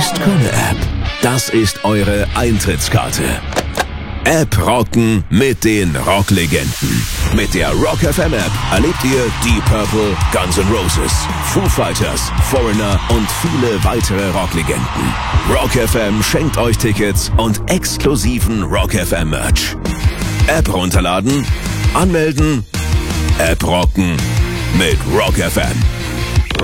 Ist-Krone-App. Das ist eure Eintrittskarte. App rocken mit den Rocklegenden. Mit der Rock FM App erlebt ihr Deep Purple, Guns N' Roses, Foo Fighters, Foreigner und viele weitere Rocklegenden. Rock FM schenkt euch Tickets und exklusiven Rock FM Merch. App runterladen, anmelden, App rocken mit Rock FM.